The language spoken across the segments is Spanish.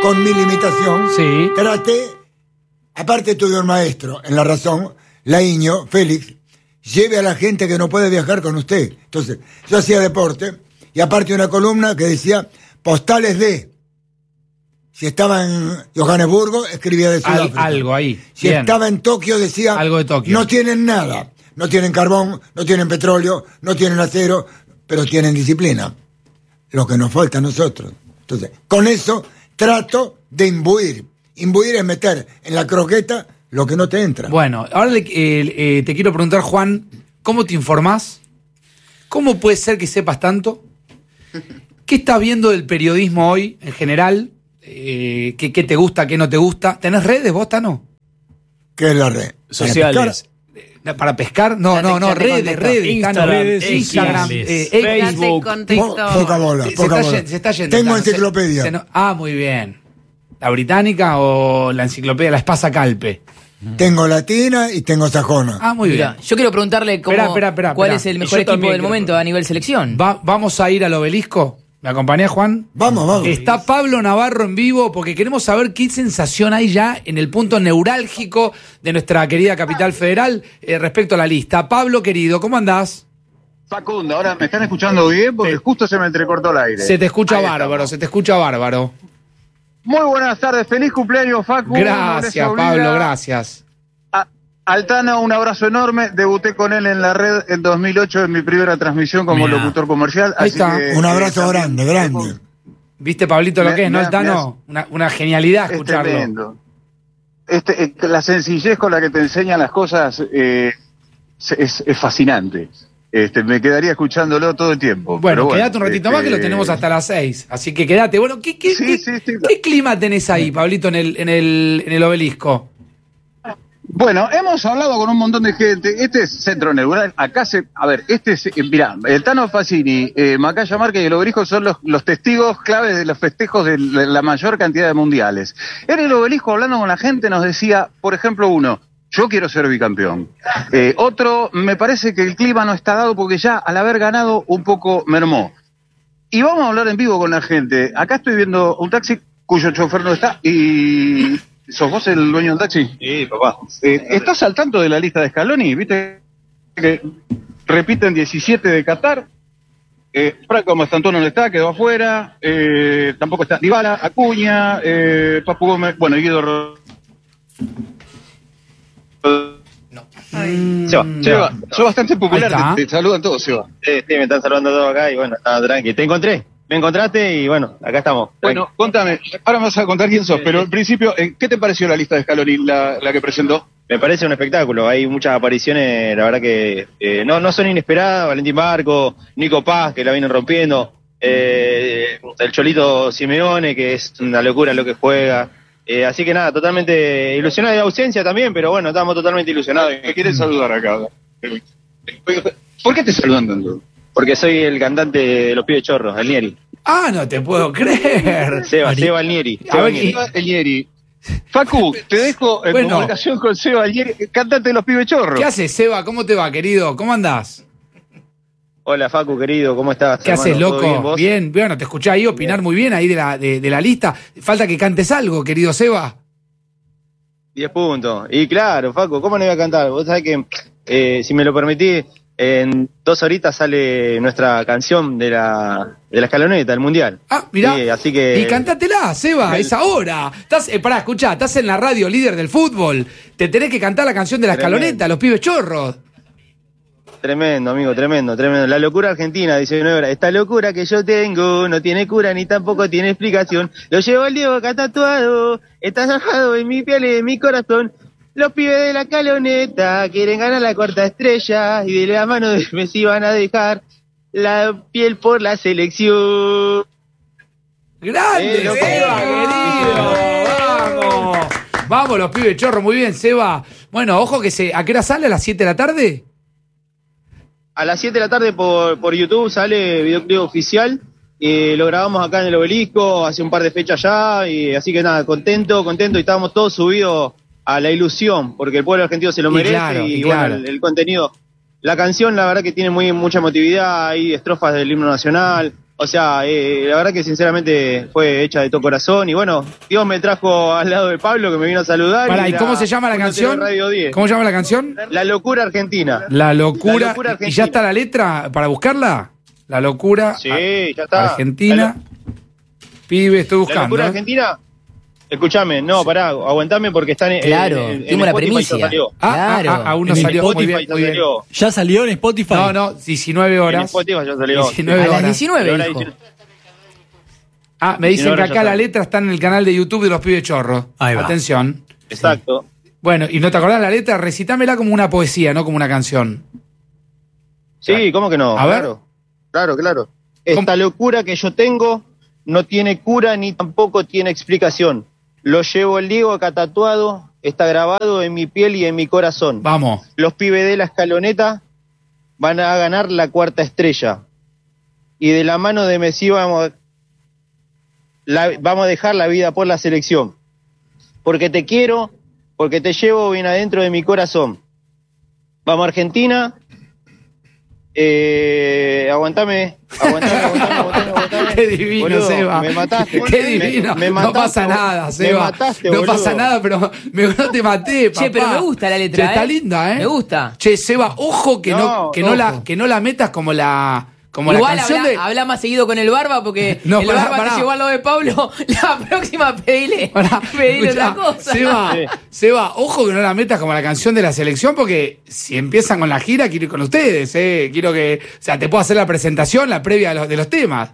con mi limitación, Sí. traté, aparte tuve un maestro en La Razón, Laíño, Félix, lleve a la gente que no puede viajar con usted. Entonces, yo hacía deporte, y aparte una columna que decía, postales de... Si estaba en Johannesburgo, escribía de Sudáfrica. Algo ahí. Si Bien. estaba en Tokio, decía... Algo de Tokio. No tienen nada. No tienen carbón, no tienen petróleo, no tienen acero, pero tienen disciplina. Lo que nos falta a nosotros. Entonces, con eso trato de imbuir. Imbuir es meter en la croqueta lo que no te entra. Bueno, ahora te quiero preguntar, Juan, ¿cómo te informás? ¿Cómo puede ser que sepas tanto? ¿Qué estás viendo del periodismo hoy, en general? ¿Qué te gusta, qué no te gusta? ¿Tenés redes vos, Tano? ¿Qué es la red? Sociales. ¿Para pescar? No, redes, Instagram, Facebook. Poca bola. Se está yendo. Tengo Tano. enciclopedia. Muy bien. ¿La británica o la enciclopedia, la Espasa Calpe? Tengo latina y tengo sajona. Muy bien. Mira, yo quiero preguntarle cuál es el mejor equipo del momento a nivel selección. Vamos a ir al Obelisco. ¿Me acompañás, Juan? Vamos. Está Pablo Navarro en vivo porque queremos saber qué sensación hay ya en el punto neurálgico de nuestra querida capital federal respecto a la lista. Pablo, querido, ¿cómo andás? Facundo, ahora me están escuchando bien porque justo se me entrecortó el aire. Se te escucha Ahí bárbaro, estamos. se te escucha bárbaro. Muy buenas tardes, feliz cumpleaños, Facu. Gracias, Pablo, gracias. Altano, un abrazo enorme. Debuté con él en la red en 2008 en mi primera transmisión como Mirá. locutor comercial. Ahí así está. que, Un abrazo también- grande. ¿Viste, Pablito, lo que es, no, el Tano? Una genialidad Es escucharlo. tremendo. La sencillez con la que te enseñan las cosas es fascinante. Me quedaría escuchándolo todo el tiempo. Bueno, pero quédate un ratito más que lo tenemos hasta las 6. Así que quédate. Bueno, ¿qué clima tenés ahí, Pablito, en el Obelisco? Bueno, hemos hablado con un montón de gente. Este es Centro Neural. Acá mirá, el Tano Facini, Macaya Márquez y el Obelisco son los testigos claves de los festejos de la mayor cantidad de mundiales. En el Obelisco, hablando con la gente, nos decía, por ejemplo, uno, yo quiero ser bicampeón. Otro, me parece que el clima no está dado porque ya al haber ganado un poco mermó. Y vamos a hablar en vivo con la gente. Acá estoy viendo un taxi cuyo chofer no está y... ¿Sos vos el dueño del taxi? Sí, papá. ¿Estás al tanto de la lista de Scaloni? ¿Viste que repiten 17 de Qatar? Franco Mastantuono no está, quedó afuera. Tampoco está Dybala, Acuña, Papu Gómez, bueno, y Guido Seba, sos bastante popular, te saludan todos, Seba. Sí, me están saludando todos acá y bueno, estaba tranqui. Te encontré, me encontraste y bueno, acá estamos. Bueno, contame, ahora me vas a contar quién sos, pero al principio, ¿qué te pareció la lista de Scaloni, la que presentó? Me parece un espectáculo, hay muchas apariciones, la verdad que no son inesperadas. Valentín Barco, Nico Paz, que la vienen rompiendo, el Cholito Simeone, que es una locura lo que juega. Así que nada, totalmente ilusionado de ausencia también, pero bueno, estamos totalmente ilusionados. Me quieres saludar acá. ¿Por qué te saludan tanto? Porque soy el cantante de Los Pibes Chorros, el Nieri. No te puedo creer. Seba el Nieri. A ver, El Nieri. Facu, te dejo en comunicación con Seba el Nieri, cantante de Los Pibes Chorros. ¿Qué haces, Seba? ¿Cómo te va, querido? ¿Cómo andás? Hola, Facu, querido, ¿cómo estás? ¿Qué haces, loco? Bien, bueno, te escuché ahí opinar muy bien ahí de la lista. Falta que cantes algo, querido Seba. 10 puntos. Y claro, Facu, ¿cómo no iba a cantar? Vos sabés que, si me lo permitís, en 2 horitas sale nuestra canción de la escaloneta, el Mundial. Mirá. Sí, así que... Y cantátela, Seba, es ahora. Pará, escuchá, estás en la radio líder del fútbol. Te tenés que cantar la canción de la escaloneta, Los Pibes Chorros. Tremendo, amigo, tremendo. La locura argentina, dice Nueva. Esta locura que yo tengo no tiene cura ni tampoco tiene explicación. Lo llevo al Diego acá tatuado, está alojado en mi piel y en mi corazón. Los pibes de la escaloneta quieren ganar la 4ª estrella y de la mano de Messi van a dejar la piel por la selección. ¡Grande, Seba, querido! ¡Vamos! Vamos, Los Pibes Chorros, muy bien, Seba. Bueno, ojo que ¿a qué hora sale? ¿A las 7 de la tarde? A las 7 de la tarde por YouTube sale videoclip oficial. Lo grabamos acá en el Obelisco hace un par de fechas ya. Y así que nada, contento. Y estábamos todos subidos a la ilusión, porque el pueblo argentino se lo merece. Claro. Bueno, el contenido. La canción, la verdad que tiene mucha emotividad. Hay estrofas del himno nacional. O sea, la verdad que sinceramente fue hecha de todo corazón. Y bueno, Dios me trajo al lado de Pablo, que me vino a saludar. ¿Y cómo se llama la canción? ¿Cómo se llama la canción? La locura argentina. La locura argentina. ¿Y ya está la letra para buscarla? La locura. Sí, ya está. Argentina. Pibe, estoy buscando. La locura argentina. Escúchame, no, pará, aguantame porque están en. Claro, tengo la primicia. Claro. Aún no salió. Spotify Muy bien. ¿Ya salió en Spotify? No, 19 horas. En Spotify ya salió. 19 a horas. las 19 dijo. Me dicen que acá la está. letra está en el canal de YouTube de Los Pibes Chorros. Ahí va. Atención. Exacto. Bueno, ¿y no te acordás la letra? Recitámela como una poesía, no como una canción. Sí, ¿cómo que no? A ver. Claro. Esta locura que yo tengo no tiene cura ni tampoco tiene explicación. Lo llevo el Diego acá tatuado, está grabado en mi piel y en mi corazón. Vamos. Los pibes de la escaloneta van a ganar la 4ª estrella. Y de la mano de Messi vamos a dejar la vida por la selección. Porque te quiero, porque te llevo bien adentro de mi corazón. Vamos Argentina. Aguantame. Qué divino, boludo, Seba. Me mataste. Qué divino. Me no mataste, pasa nada, Seba. Me mataste, no boludo. pasa nada, pero no te maté, papá. Che, pero me gusta la letra, Che, está linda, Me gusta. Che, Seba, ojo que no la metas como la Igual canción habla más seguido con el Barba porque No, el pará. Barba te llevó al lado de Pablo. La próxima pedile Escuchá, otra cosa. Seba, ojo que no la metas como la canción de la selección, porque si empiezan con la gira, quiero ir con ustedes, quiero que, o sea, te puedo hacer la presentación, la previa de los temas.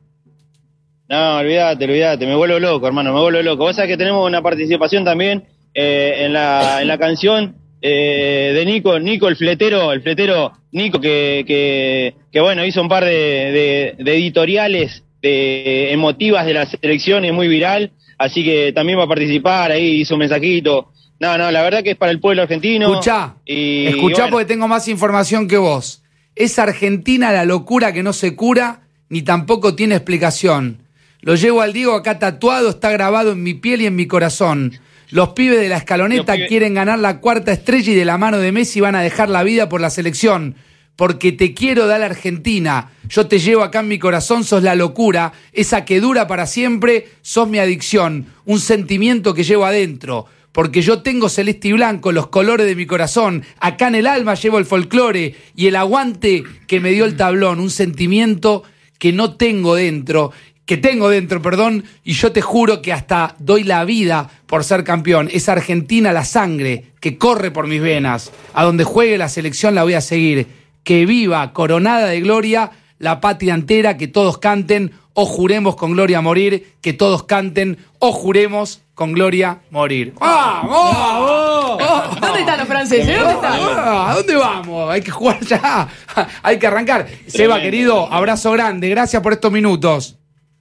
No, olvídate, me vuelvo loco, hermano, me vuelvo loco. Vos sabés que tenemos una participación también en la canción de Nico, el fletero, Nico, que bueno, hizo un par de editoriales emotivas de la selección, es muy viral, así que también va a participar, ahí hizo un mensajito. No, la verdad que es para el pueblo argentino. Escuchá, bueno, porque tengo más información que vos. Es Argentina la locura que no se cura, ni tampoco tiene explicación. Lo llevo al Diego acá tatuado, está grabado en mi piel y en mi corazón. Los pibes de la escaloneta quieren ganar la 4ª estrella y de la mano de Messi van a dejar la vida por la selección. Porque te quiero dar Argentina. Yo te llevo acá en mi corazón, sos la locura. Esa que dura para siempre, sos mi adicción. Un sentimiento que llevo adentro. Porque yo tengo celeste y blanco, los colores de mi corazón. Acá en el alma llevo el folclore y el aguante que me dio el tablón. Un sentimiento que no tengo dentro. Que tengo dentro, y yo te juro que hasta doy la vida por ser campeón. Es Argentina la sangre que corre por mis venas. A donde juegue la selección la voy a seguir. Que viva, coronada de gloria, la patria entera, que todos canten, o juremos con gloria morir, que todos canten, o juremos con gloria morir. ¡Vamos! ¿Dónde están los franceses? ¿Dónde están? ¿A dónde vamos? Hay que jugar ya, hay que arrancar. Seba, querido, abrazo grande, gracias por estos minutos.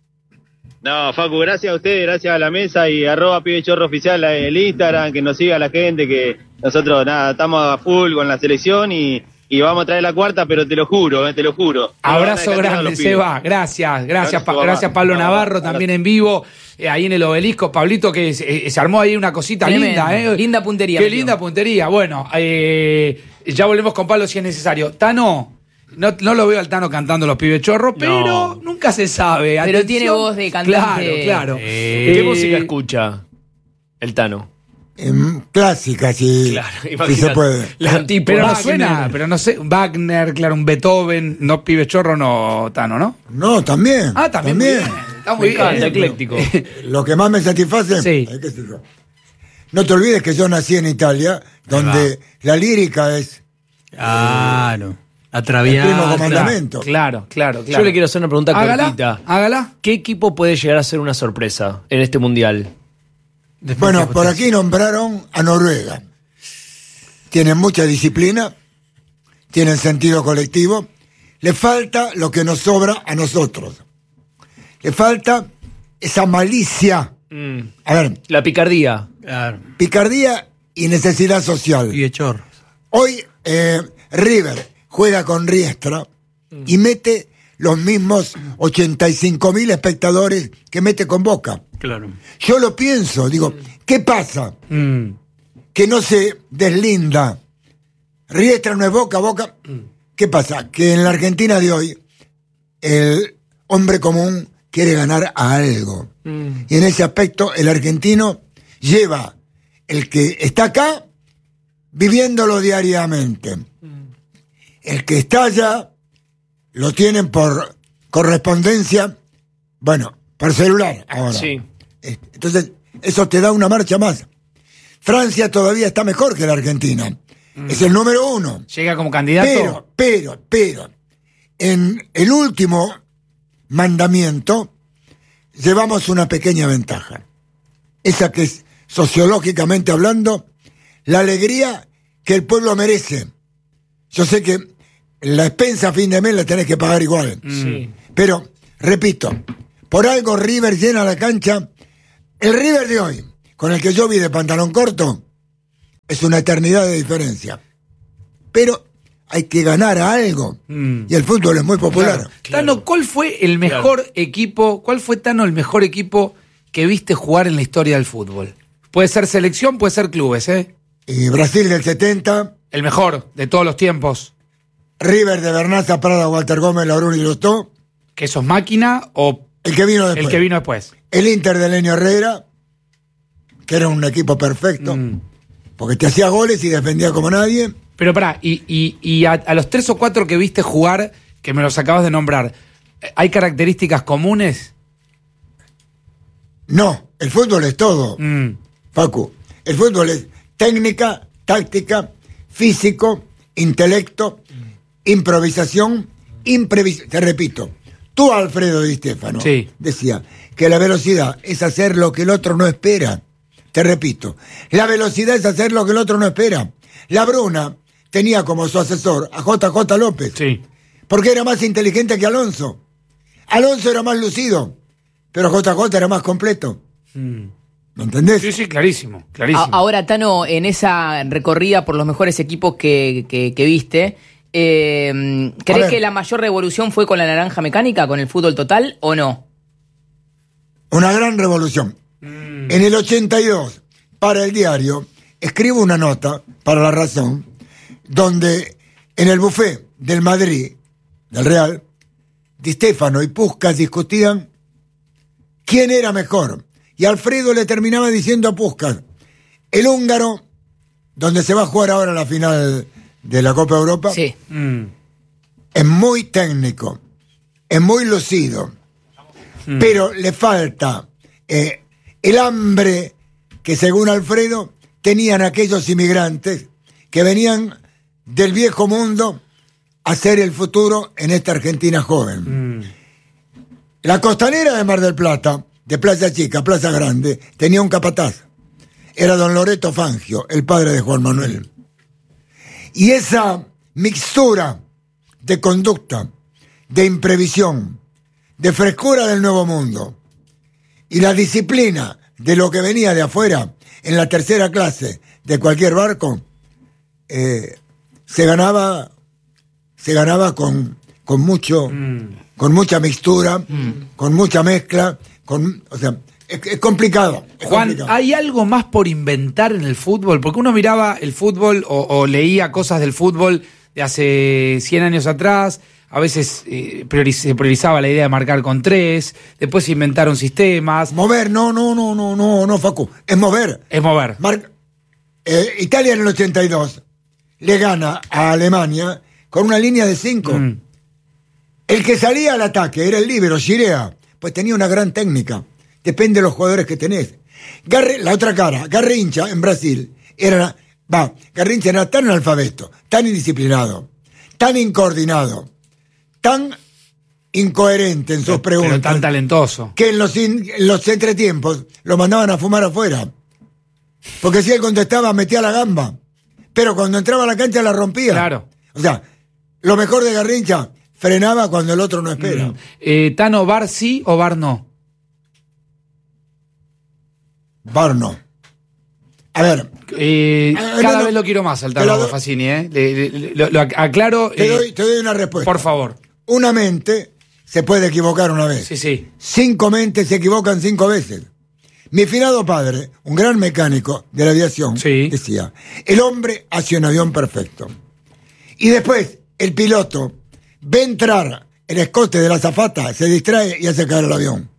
No, Facu, gracias a ustedes, gracias a la mesa y @pibechorrooficial en el Instagram, que nos siga la gente, que nosotros estamos a full con la selección y vamos a traer la 4ª, pero te lo juro, te lo juro. Abrazo grande, Seba, gracias Pablo Navarro, también en vivo, ahí en el Obelisco. Pablito, que se armó ahí una cosita linda, linda puntería. Qué linda puntería, bueno, ya volvemos con Pablo si es necesario. Tano, no lo veo al Tano cantando Los Pibes Chorros, pero nunca se sabe. Pero tiene voz de cantante. Claro. ¿Qué música escucha el Tano? Clásica, sí. Claro, si se puede. Pero no suena, pero no sé, Wagner, claro, un Beethoven, no Pibes Chorros, no, Tano, ¿no? No, también. También. Muy bien. Está muy bien. Ecléctico. Lo que más me satisface, sí. qué sé yo. No te olvides que yo nací en Italia, donde la lírica es Claro. el primo comandamento. Claro. Yo le quiero hacer una pregunta cortita. Hágala. ¿Qué equipo puede llegar a ser una sorpresa en este mundial? Bueno, por aquí nombraron a Noruega. Tienen mucha disciplina, tienen sentido colectivo. Le falta lo que nos sobra a nosotros. Le falta esa malicia. A ver. La picardía. Claro. Picardía y necesidad social. Y de chorros. Hoy River juega con Riestra y mete los mismos 85.000 espectadores que mete con Boca. Claro. Yo lo pienso, digo, ¿qué pasa? Que no se deslinda. Riestra no es Boca. ¿Qué pasa? Que en la Argentina de hoy, el hombre común quiere ganar a algo. Y en ese aspecto el argentino lleva el que está acá viviéndolo diariamente. El que está allá lo tienen por correspondencia, bueno, por celular ahora. Sí. Entonces, eso te da una marcha más. Francia todavía está mejor que la Argentina. Es el número 1. ¿Llega como candidato? Pero, en el último mandamiento llevamos una pequeña ventaja. Esa que es, sociológicamente hablando, la alegría que el pueblo merece. Yo sé que la expensa a fin de mes la tenés que pagar igual. Sí. Pero, repito, por algo River llena la cancha. El River de hoy, con el que yo vi de pantalón corto, es una eternidad de diferencia. Pero hay que ganar a algo. Y el fútbol es muy popular. Claro. Tano, ¿cuál fue el mejor equipo? ¿Cuál fue, Tano, el mejor equipo que viste jugar en la historia del fútbol? Puede ser selección, puede ser clubes, ¿eh? Y Brasil del 70. El mejor de todos los tiempos. River de Bernaza, Prada, Walter Gómez, Laurún y Lostó. ¿Que sos máquina o el que vino después? El que vino después. El Inter de Lenio Herrera, que era un equipo perfecto, porque te hacía goles y defendía como nadie. Pero pará, y a los 3 o 4 que viste jugar, que me los acabas de nombrar, ¿hay características comunes? No, el fútbol es todo, Facu. El fútbol es técnica, táctica, físico, intelecto, improvisación, te repito. Tú, Alfredo Di Stéfano, decía que la velocidad es hacer lo que el otro no espera. Te repito, la velocidad es hacer lo que el otro no espera. La Bruna tenía como su asesor a JJ López. Sí. Porque era más inteligente que Alonso. Alonso era más lucido, pero JJ era más completo. ¿Me entendés? Sí, clarísimo. Ahora, Tano, en esa recorrida por los mejores equipos que viste, ¿crees que la mayor revolución fue con la naranja mecánica, con el fútbol total, o no? Una gran revolución. En el 82, para el diario, escribo una nota, para La Razón, donde en el buffet del Madrid, del Real, Di Stéfano y Puskás discutían quién era mejor. Y Alfredo le terminaba diciendo a Puskás, el húngaro, donde se va a jugar ahora la final de la Copa Europa, sí. Es muy técnico, es muy lucido, pero le falta el hambre que, según Alfredo, tenían aquellos inmigrantes que venían del viejo mundo a hacer el futuro en esta Argentina joven. La costanera de Mar del Plata, de Plaza Chica, Plaza Grande, tenía un capataz. Era don Loreto Fangio, el padre de Juan Manuel. Y esa mixtura de conducta, de imprevisión, de frescura del nuevo mundo y la disciplina de lo que venía de afuera en la tercera clase de cualquier barco, se ganaba con mucha mixtura, con mucha mezcla, es complicado. Juan, ¿hay algo más por inventar en el fútbol? Porque uno miraba el fútbol o leía cosas del fútbol de hace 100 años atrás. A veces se priorizaba la idea de marcar con 3, después se inventaron sistemas. Mover, no, Facu, es mover. Es mover. Italia en el 82 le gana a Alemania con una línea de 5. El que salía al ataque era el líbero, Girea, pues tenía una gran técnica. Depende de los jugadores que tenés. La otra cara, Garrincha en Brasil, Garrincha era tan analfabeto, tan indisciplinado, tan incoordinado, tan incoherente en sus preguntas. Pero tan talentoso. Que en los entretiempos lo mandaban a fumar afuera. Porque si él contestaba, metía la gamba. Pero cuando entraba a la cancha la rompía. Claro. O sea, lo mejor de Garrincha, frenaba cuando el otro no espera. Tano, ¿VAR sí o VAR no? VAR no. A ver. Cada vez lo quiero más al Tano Fassini, lo aclaro. Te doy una respuesta. Por favor. Una mente se puede equivocar una vez. Sí. 5 mentes se equivocan 5 veces. Mi finado padre, un gran mecánico de la aviación, decía, el hombre hace un avión perfecto. Y después, el piloto ve entrar el escote de la azafata se distrae y hace caer el avión.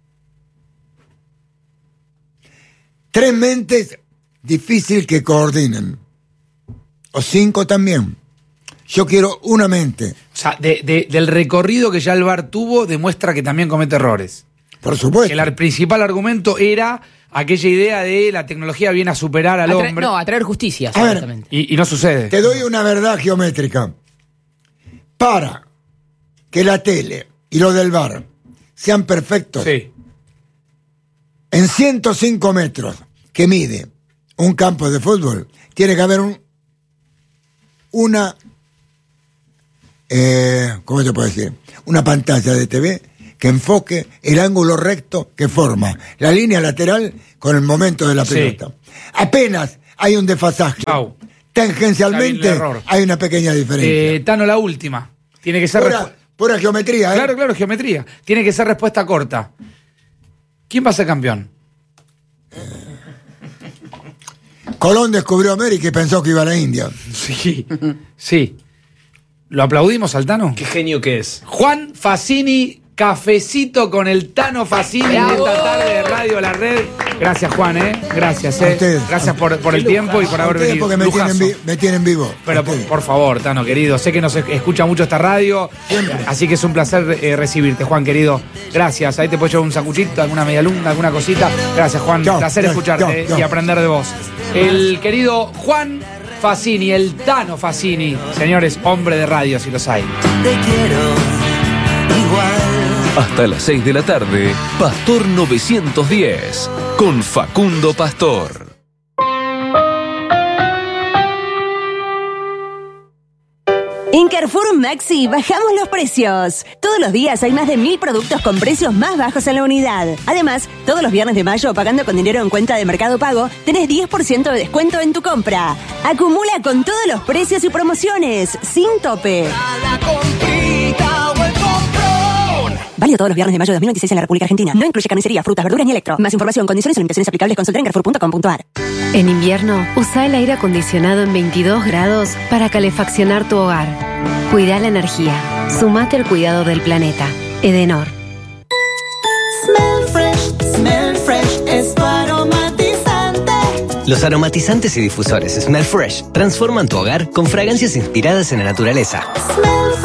3 mentes difícil que coordinen. O 5 también. Yo quiero una mente. O sea, del recorrido que ya el VAR tuvo, demuestra que también comete errores. Por supuesto. El principal argumento era aquella idea de la tecnología viene a superar al hombre. No, a traer justicia, A ver, supuestamente. Y no sucede. Te doy una verdad geométrica. Para que la tele y lo del VAR sean perfectos, Sí. en 105 metros que mide un campo de fútbol, tiene que haber una ¿cómo se puede decir? Una pantalla de TV que enfoque el ángulo recto que forma la línea lateral con el momento de la Sí. pelota. Apenas hay un desfasaje. Chau. Tangencialmente Está bien el error. hay una pequeña diferencia. Tano, la última. Tiene que ser... Pura geometría, ¿eh? Claro, geometría. Tiene que ser respuesta corta. ¿Quién va a ser campeón? Colón descubrió América y pensó que iba a la India. Sí. Sí. ¿Lo aplaudimos al Tano? Qué genio que es. Juan Facini, cafecito con el Tano Facini en esta tarde de Radio La Red. Gracias, Juan, Gracias, A ustedes. Gracias por el tiempo y por haber Ustedes venido. porque Lujazo. me tienen vivo. Pero por favor, Tano, querido, sé que nos escucha mucho esta radio, así que es un placer recibirte, Juan, querido. Gracias, ahí te puedo llevar un sacuchito, alguna media luna, alguna cosita. Gracias, Juan, Chao, placer gracias, escucharte chao. y aprender de vos. El querido Juan Facini, el Tano Facini, señores, hombre de radio, si los hay. Te quiero igual. Hasta las 6 de la tarde, Pastor 910, con Facundo Pastor. En Carrefour Maxi bajamos los precios. Todos los días hay más de 1000 productos con precios más bajos en la unidad. Además, todos los viernes de mayo, pagando con dinero en cuenta de Mercado Pago, tenés 10% de descuento en tu compra. Acumula con todos los precios y promociones, sin tope. Válido todos los viernes de mayo de 2026 en la República Argentina. No incluye carnicería, frutas, verduras ni electro. Más información, condiciones y limitaciones aplicables, consulta en carrefour.com.ar. En invierno, usa el aire acondicionado en 22 grados para calefaccionar tu hogar. Cuida la energía. Sumate al cuidado del planeta. Edenor. Smell Fresh es tu aromatizante. Los aromatizantes y difusores Smell Fresh transforman tu hogar con fragancias inspiradas en la naturaleza. Smell